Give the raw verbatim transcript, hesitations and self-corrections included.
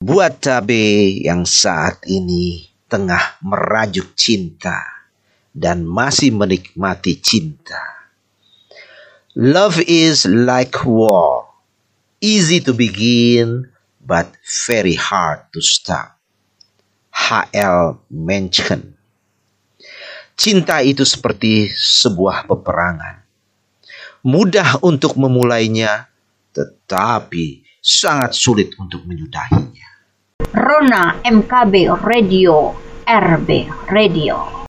Buat cabe yang saat ini tengah merajuk cinta dan masih menikmati cinta. Love is like war, easy to begin but very hard to stop. H L Mencken. Cinta itu seperti sebuah peperangan. Mudah untuk memulainya, tetapi sangat sulit untuk menyudahinya. Rona M K B Radio, R B Radio.